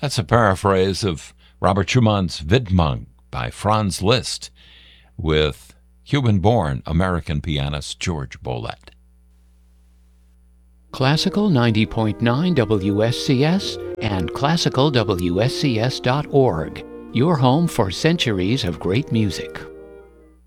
That's a paraphrase of Robert Schumann's Widmung by Franz Liszt with Cuban-born American pianist George Bolet. Classical 90.9 WSCS and classicalwscs.org, your home for centuries of great music.